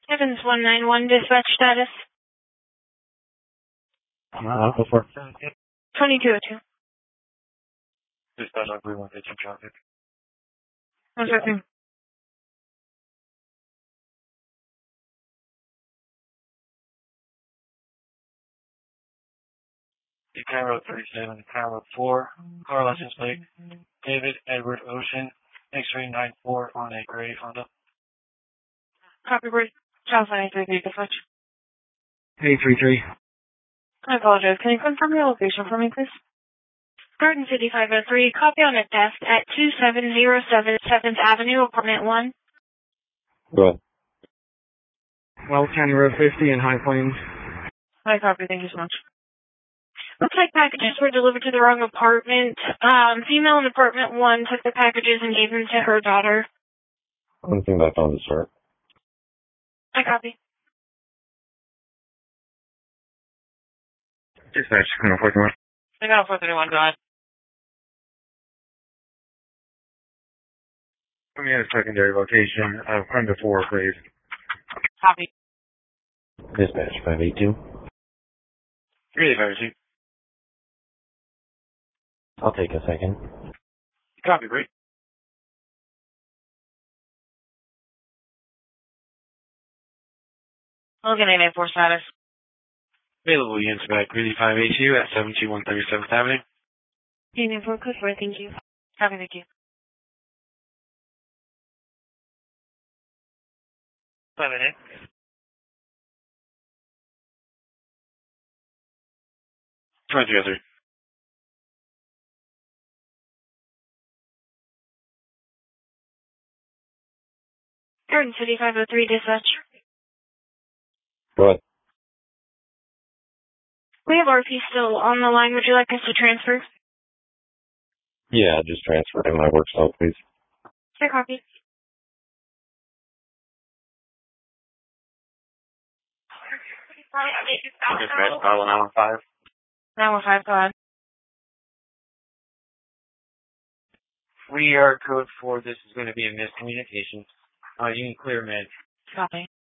Evans 191, dispatch status. Go for it. 2202. Dispatch, I believe we'll get some traffic. One second. Buchanan Road 37, Buchanan Road 4, car license plate, David Edward Ocean, X-ray 94 on a gray Honda. Copy, Bridge. California 33, dispatch. 833. I apologize. Can you confirm your location for me, please? Garden City 503, copy on a desk at 2707 7th Avenue, apartment 1. Go ahead. Well, County Road 50 in High Plains. I copy. Thank you so much. Looks like packages were delivered to the wrong apartment. Female in apartment 1 took the packages and gave them to her daughter. I don't think that's on the chart. I copy. Dispatch, 431. I got a 431, go ahead. Let me at a secondary location. Front to 4, please. Copy. Dispatch, 582. 385, I'll take a second. Copy, great. Logan 884 status. Available units back, Greeley 582 at 72137th Avenue. 884 code 4, thank you. Copy, thank you. 5-8. Try together. Garden City 503, dispatch. Go ahead. We have RP still on the line. Would you like us to transfer? Yeah, just transfer to my work cell, please. I copy. Dispatch, call 915. 915, go ahead. We are code 4. This is going to be a miscommunication. You can clear mid. Copy.